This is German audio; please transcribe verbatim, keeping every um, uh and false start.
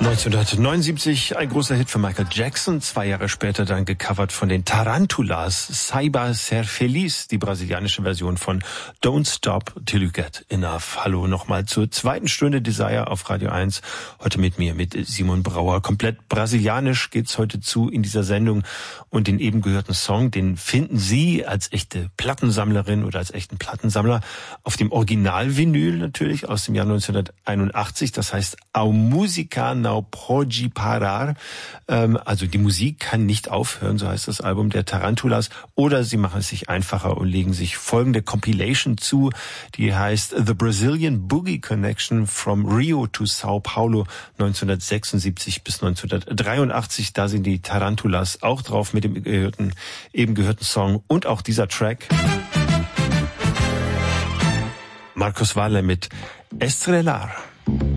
neunzehnhundertneunundsiebzig ein großer Hit für Michael Jackson, zwei Jahre später dann gecovert von den Tarantulas, Saiba Ser Feliz, die brasilianische Version von Don't Stop Till You Get Enough. Hallo nochmal zur zweiten Stunde Desire auf Radio eins, heute mit mir, mit Simon Brauer. Komplett brasilianisch geht's heute zu in dieser Sendung und den eben gehörten Song, den finden Sie als echte Plattensammlerin oder als echten Plattensammler auf dem Original-Vinyl natürlich aus dem Jahr neunzehnhunderteinundachtzig, das heißt A Música Não Pode Parar, ähm, also die Musik kann nicht aufhören, so heißt das Album der Tarantulas, oder sie machen es sich einfacher und legen sich folgende Compilation zu, die heißt The Brazilian Boogie Connection from Rio to Sao Paulo neunzehnhundertsechsundsiebzig bis neunzehnhundertdreiundachtzig, da sind die Tarantulas auch drauf mit dem gehörten, eben gehörten Song und auch dieser Track. Marcos Valle mit Estrelar.